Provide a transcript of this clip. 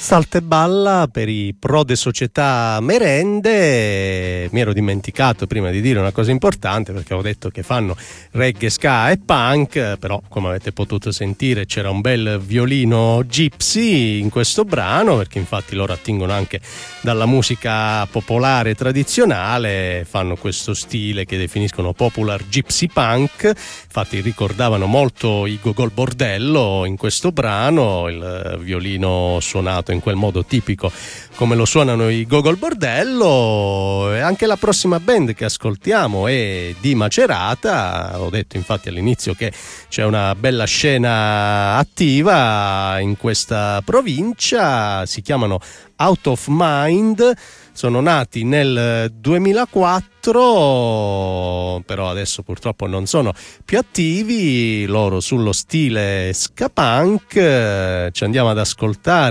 Salta e balla per i Prode Società Merende. Mi ero dimenticato prima di dire una cosa importante, perché ho detto che fanno reggae, ska e punk, però come avete potuto sentire c'era un bel violino gypsy in questo brano, perché infatti loro attingono anche dalla musica popolare tradizionale, fanno questo stile che definiscono popular gypsy punk. Infatti ricordavano molto i Gogol Bordello in questo brano, il violino suonato in quel modo tipico come lo suonano i Gogol Bordello. E anche la prossima band che ascoltiamo è di Macerata. Ho detto infatti all'inizio che c'è una bella scena attiva in questa provincia, si chiamano Out of Mind, sono nati nel 2004, però adesso purtroppo non sono più attivi. Loro sullo stile ska punk, ci andiamo ad ascoltare